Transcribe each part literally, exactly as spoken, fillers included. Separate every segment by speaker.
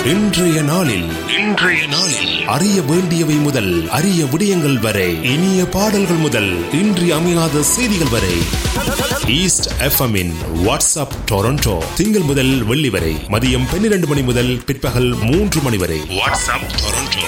Speaker 1: இன்றைய நாளில் இன்றைய நாளில் அறிய வேண்டியவை முதல் அரிய விடயங்கள் வரை, இனிய பாடல்கள் முதல் இன்றி அமையாத செய்திகள் வரை, ஈஸ்ட் எஃப்எம் இன் வாட்ஸ்அப் டொரண்டோ திங்கள் முதல் வெள்ளி வரை மதியம் பன்னிரண்டு மணி முதல் பிற்பகல் மூன்று மணி வரை. WhatsApp Toronto.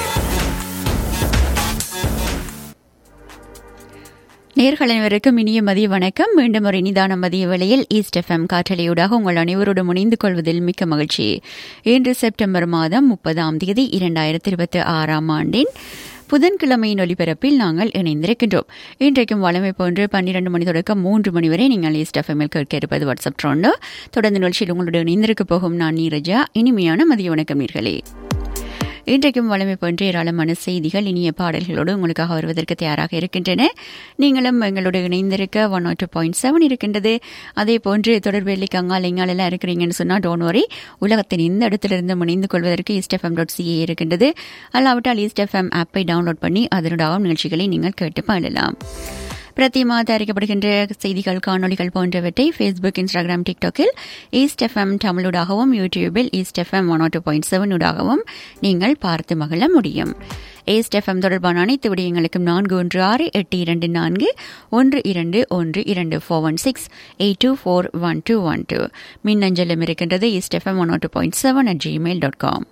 Speaker 2: நேயர்கள் அனைவருக்கும் இனிய மதிய வணக்கம். மீண்டும் ஒரு இனிதான மதிய வேளையில் ஈஸ்ட் எஃப்எம் காற்றலையூடாக உங்கள் அனைவரோடும் இணைந்து கொள்வதில் மிக்க மகிழ்ச்சி. இன்று செப்டம்பர் மாதம் முப்பதாம் தேதி இரண்டாயிரத்தி இருபத்தி ஆறாம் ஆண்டின் புதன்கிழமையின் ஒலிபரப்பில் நாங்கள் இணைந்திருக்கின்றோம். இன்றைக்கும் வளமை போன்று பன்னிரண்டு மணி தொடக்கம் மூன்று மணி வரை நீங்கள் ஈஸ்ட் எஃப்எம்மில் கேட்க இருப்பது வாட்ஸ்அப் ட்ரோண்டோ. தொடர்ந்து நிகழ்ச்சியில் உங்களுடன் இணைந்திருக்க போகும் நான் நீரஜா. இனிமையான மதிய வணக்கம் நேயர்களே. இன்றைக்கும் வளமை போன்ற ஏராளமான செய்திகள் இனிய பாடல்களோடு உங்களுக்காக வருவதற்கு தயாராக இருக்கின்றன. நீங்களும் எங்களோடு இணைந்திருக்க one not two point seven இருக்கின்றது. அதே போன்று தொடர்பு கங்கால் எங்கால் எல்லாம் இருக்கிறீங்கன்னு சொன்னால் டோன் வரி, உலகத்தின் இந்த இடத்திலிருந்து இணைந்து கொள்வதற்கு ஈஸ்ட் எஃப்எம் டாட் சிஏ இருக்கின்றது. அல்லாவிட்டால் ஈஸ்ட் எஃப்எம் ஆப்பை டவுன்லோட் பண்ணி அதனுடைய நிகழ்ச்சிகளை நீங்கள் கேட்டு பாடலாம். பிரதிமா தயாரிக்கப்படுகின்ற செய்திகள், காணொலிகள் போன்றவற்றை ஃபேஸ்புக், இன்ஸ்டாகிராம், டிக்டாக்கில் ஈஸ்ட் எஃப்எம் தமிழூடாகவும், யூடியூபில் east FM one two point seven ஊடாகவும் நீங்கள் பார்த்து மகிழ முடியும். ஈஸ்ட் எஃப்எம் தொடர்பான அனைத்து விடயங்களுக்கும் நான்கு ஒன்று ஆறு எட்டு இரண்டு நான்கு ஒன்று இரண்டு ஒன்று இரண்டு four one six eight two four one two one two மின்னஞ்சலும் இருக்கின்றது east FM one two point seven at Gmail dot com.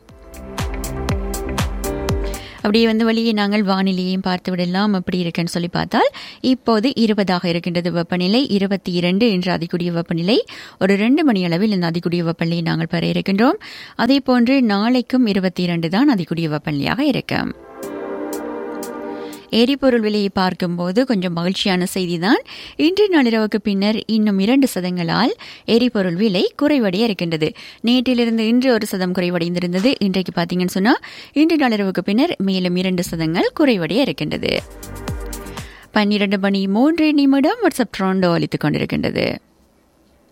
Speaker 2: அப்படியே வந்து வழியே நாங்கள் வானிலையையும் பார்த்து விடலாம். எப்படி இருக்குன்னு சொல்லி பார்த்தால் இப்போது இருபதாக இருக்கின்றது வெப்பநிலை. இருபத்தி இரண்டு என்ற அதிகூடிய வெப்பநிலை. ஒரு ரெண்டு மணி அளவில் இந்த அதிகூடிய வெப்பநிலையை நாங்கள் பெற இருக்கின்றோம். அதே போன்று நாளைக்கும் இருபத்தி இரண்டு தான் அதிகூடிய வெப்பநிலையாக இருக்கும். எரிபொருள் விலையை பார்க்கும்போது கொஞ்சம் மகிழ்ச்சியான செய்திதான். இன்று நள்ளிரவுக்கு பின்னர் இன்னும் இரண்டு சதங்களால் எரிபொருள் விலை குறைவடைய இருக்கின்றது. நேற்றிலிருந்து இன்று ஒரு சதம் குறைவடைந்திருந்தது. இன்றைக்கு பார்த்தீங்கன்னு சொன்னா இன்று நள்ளிரவுக்கு பின்னர் மேலும் இரண்டு சதங்கள் குறைவடைய இருக்கின்றது. பன்னிரண்டு மணி மூன்று நிமிடம் வாட்ஸ்அப் ட்ரோண்டோ அளித்துக் கொண்டிருக்கின்றது.